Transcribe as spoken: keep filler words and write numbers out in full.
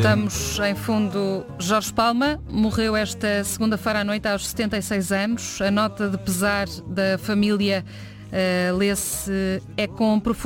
Estamos em fundo. Jorge Palma morreu esta segunda-feira à noite aos setenta e seis anos. A nota de pesar da família uh, lê-se é com profunda